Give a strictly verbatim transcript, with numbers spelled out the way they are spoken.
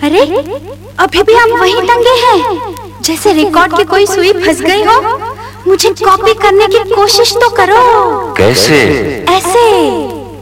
अरे अभी भी आप वही टंगे हैं, जैसे रिकॉर्ड की कोई सुई फंस गई हो। मुझे कॉपी करने की कोशिश तो करो। कैसे? ऐसे।